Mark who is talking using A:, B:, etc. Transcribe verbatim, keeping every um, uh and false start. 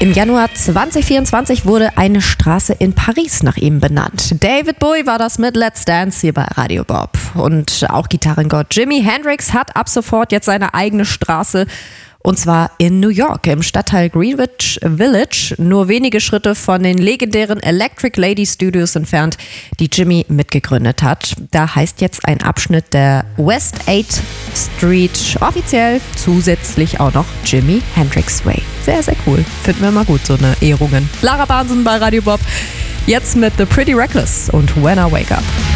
A: Im Januar zwanzig vierundzwanzig wurde eine Straße in Paris nach ihm benannt. David Bowie war das mit Let's Dance hier bei Radio Bob. Und auch Gitarrengott Jimi Hendrix hat ab sofort jetzt seine eigene Straße. Und zwar in New York, im Stadtteil Greenwich Village, nur wenige Schritte von den legendären Electric Lady Studios entfernt, die Jimi mitgegründet hat. Da heißt jetzt ein Abschnitt der West eighth Street offiziell zusätzlich auch noch Jimi Hendrix Way. Sehr, sehr cool. Finden wir mal gut, so eine Ehrungen. Lara Bahnsen bei Radio Bob. Jetzt mit The Pretty Reckless und When I Wake Up.